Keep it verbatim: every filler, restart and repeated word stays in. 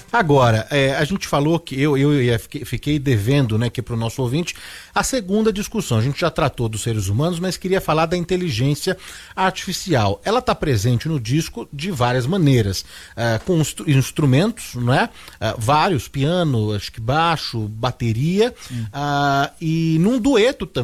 Agora, é, a gente falou que eu, eu, eu fiquei, fiquei devendo, né, aqui para o nosso ouvinte a segunda discussão. A gente já tratou dos seres humanos, mas queria falar da inteligência artificial. Ela está presente no disco de várias maneiras, é, com instru- instrumentos, né, é, vários, piano, acho que baixo, bateria, uh, e num dueto também.